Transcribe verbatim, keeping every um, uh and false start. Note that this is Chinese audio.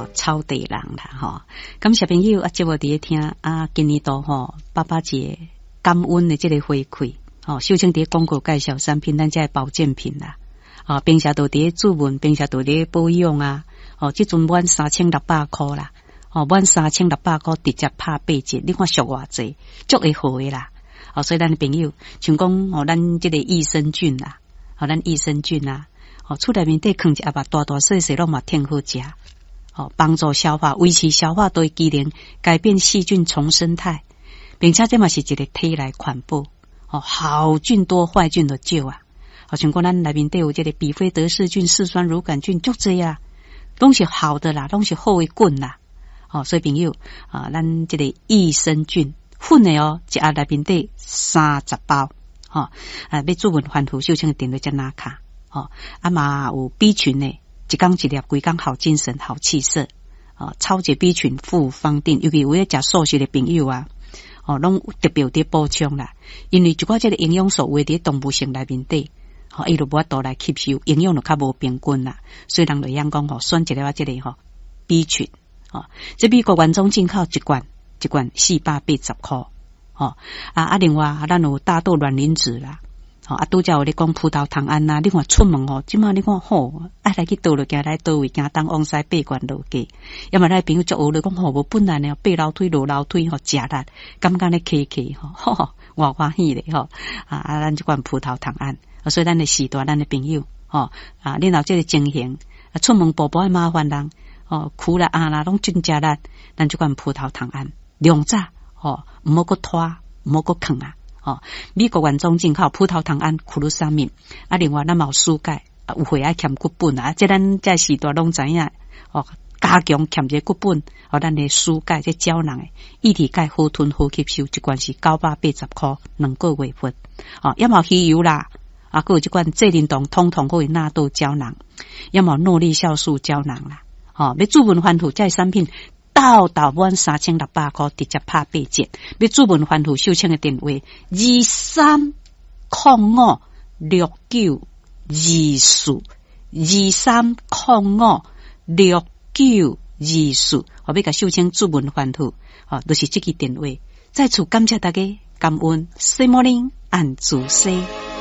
草地人啦吼。感谢朋友啊，接我伫咧听啊，今年度吼爸爸节感恩的这个回馈，哦，秀清伫广告介绍产品，咱这保健品啦，哦，平常都伫咧注文，平常都咧保养啊，哦，即阵满三千六百块啦，哦，满三千六百块直接拍八折，你看俗偌济，足会好诶啦，哦，所以咱的朋友像讲哦，咱这个益生菌啦，哦，咱益生菌啊，哦，厝内面底放一盒大大细细拢嘛挺好食，哦，帮助消化，维持消化对机能，改变细菌重生态，并且这嘛是一个体内环保，哦，好菌多，坏菌都少啊。好像讲咱内面底有这个比菲德氏菌、嗜酸乳杆菌，足济啊，拢是好的啦，拢是好的菌啦。哦，所以朋友啊，咱这个益生菌粉的哦，一盒内面底三十包，哦，啊，要注文环图秀清的电话在哪卡？哦，啊嘛有 B 群的，一缸一粒，规缸好精神、好气色。哦，超级 B 群复方定，尤其有咧食素食的朋友啊，哦，拢特别有伫补充啦，因为一寡这个营养素为伫动物性内面底。吼，伊就无法度来吸收，营养就较无平均啦。所以人就样讲吼，选一个这个吼 B 群，哦，这美国原装进口一罐，一罐四百八十块，哦，啊啊，另外咱有大豆卵磷脂啦，哦，啊，拄则有咧讲葡萄糖胺啊，你看出门吼，即马你看吼，爱来去倒落行来倒位，行东往西八罐落价，要么咱朋友足学咧讲吼，无本来呢，爬楼梯落楼梯吼，食力，感觉咧起起吼，吼，偌欢喜咧吼，啊啊，咱即罐葡萄糖胺。所以咱的时代，咱的朋友，哦啊，恁有这个情形，啊，出门步步的麻烦人，哦，苦啦啊啦，拢真食力，咱就管葡萄糖胺，量早，哦，唔好个拖，唔好个啃啊，哦，美国原装进口葡萄糖胺、苦鲁沙敏，啊，另外咱有疏钙，啊，有血爱欠骨本啊，这咱在时代拢知影，哦，加强欠这骨本，哦，咱的疏钙这胶囊诶，液体钙好吞好吸收，一罐是九百八十块，两个月份，哦，也冇鱼油啦。啊，还有这款这灵动通通可以纳豆胶囊，要么诺力酵素胶囊啦。哦，要注文环图这产品到达满三千六百块，直接拍八折。要注文环图秀清的电话：二三零五六九二四二三零五六九二四。我要甲秀清注文环图，哦，就是这个电话。再次感谢大家，感恩 ，Good morning， 按主 say。